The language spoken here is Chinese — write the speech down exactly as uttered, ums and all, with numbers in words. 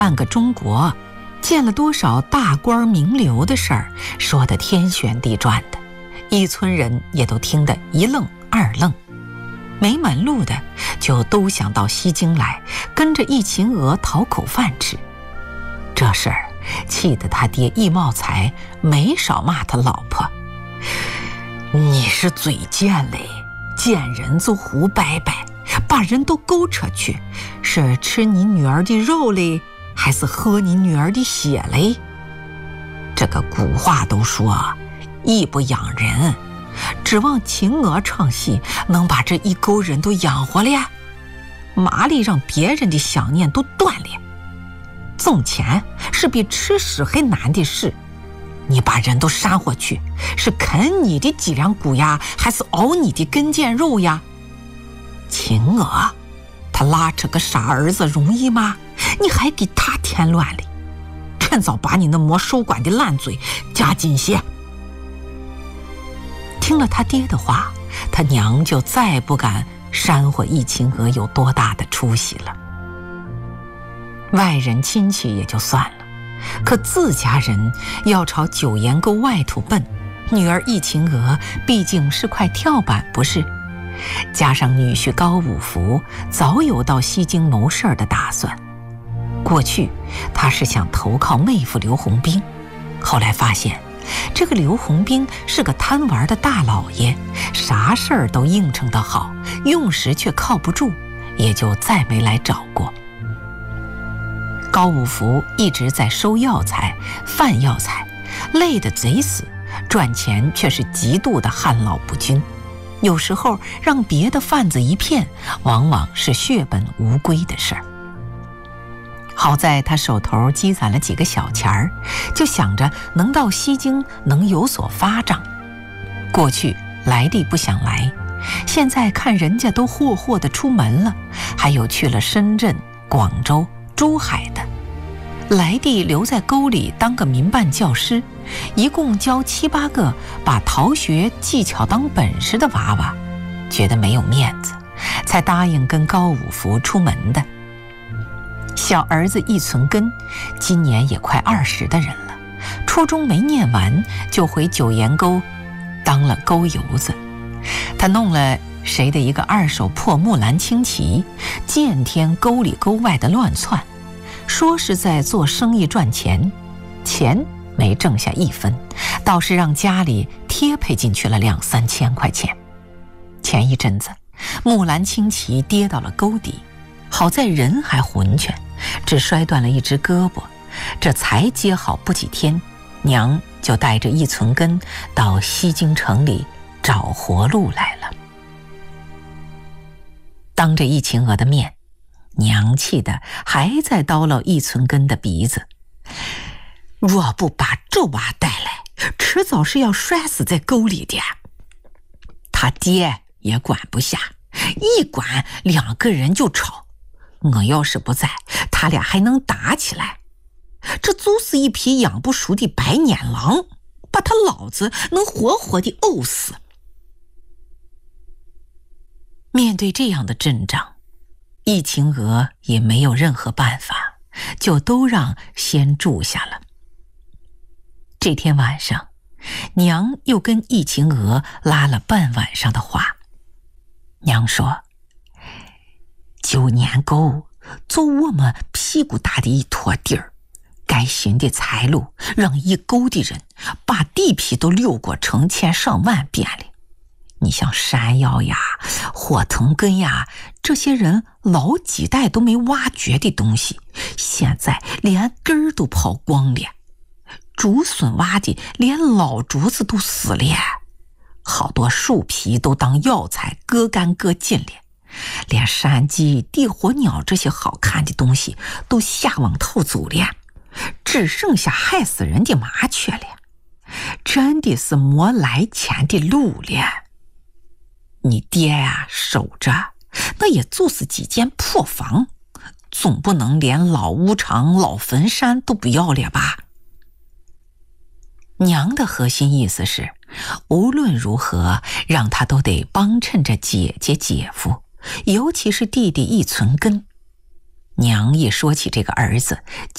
半个中国，见了多少大官名流的事儿，说得天旋地转的，一村人也都听得一愣二愣。没门路的就都想到西京来，跟着易秦娥讨口饭吃。这事儿气得他爹易茂才没少骂他老婆：“你是嘴贱嘞，见人就胡掰掰，把人都勾扯去，是吃你女儿的肉嘞，还是喝你女儿的血嘞？这个古话都说义不养人，指望秦娥唱戏能把这一沟人都养活了呀？麻利让别人的想念都断了。挣钱是比吃屎还难的事，你把人都杀回去，是啃你的脊梁骨呀，还是熬你的跟腱肉呀？秦娥他拉扯个傻儿子容易吗？你还给他添乱了，趁早把你那没收管的烂嘴加紧些。”听了他爹的话，他娘就再不敢煽乎易秦娥有多大的出息了。外人亲戚也就算了，可自家人要朝九岩沟外头奔，女儿易秦娥毕竟是块跳板，不是？加上女婿高五福早有到西京谋事儿的打算，过去他是想投靠妹夫刘洪兵，后来发现这个刘洪兵是个贪玩的大老爷，啥事儿都应承得好，用时却靠不住，也就再没来找过。高五福一直在收药材贩药材，累得贼死，赚钱却是极度的旱涝不均，有时候让别的贩子一骗，往往是血本无归的事儿。好在他手头积攒了几个小钱儿，就想着能到西京能有所发展。过去来地不想来，现在看人家都霍霍地出门了，还有去了深圳、广州、珠海的，来地留在沟里当个民办教师，一共教七八个把逃学技巧当本事的娃娃，觉得没有面子，才答应跟高五福出门的。小儿子易存根今年也快二十的人了，初中没念完就回九岩沟当了沟油子。他弄了谁的一个二手破木兰轻骑，见天沟里沟外的乱窜，说是在做生意赚钱，钱没挣下一分，倒是让家里贴赔进去了两三千块钱。前一阵子木兰轻骑跌到了沟底，好在人还浑全，只摔断了一只胳膊，这才接好不几天，娘就带着易存根到西京城里找活路来了。当着易秦娥的面，娘气的还在叨唠易存根的鼻子：“若不把这娃带来，迟早是要摔死在沟里的。”他爹也管不下，一管两个人就吵，我要是不在，他俩还能打起来。这就是一匹养不熟的白眼狼，把他老子能活活的怄死。面对这样的阵仗，易秦娥也没有任何办法，就都让先住下了。这天晚上，娘又跟易秦娥拉了半晚上的话。娘说：“九年沟就我们屁股大的一坨地儿，该行的财路让一沟的人把地皮都溜过成千上万遍了。你像山药呀、火藤根呀，这些人老几代都没挖掘的东西，现在连根儿都跑光了。竹笋挖的连老竹子都死了，好多树皮都当药材割干割尽了，连山鸡、地火鸟这些好看的东西都下网偷走了，只剩下害死人的麻雀了，真的是没来钱的路了。你爹呀、啊、守着，那也就是几间破房，总不能连老屋场、老坟山都不要了吧？”娘的核心意思是，无论如何让他都得帮衬着姐姐姐夫，尤其是弟弟易存根。娘一说起这个儿子，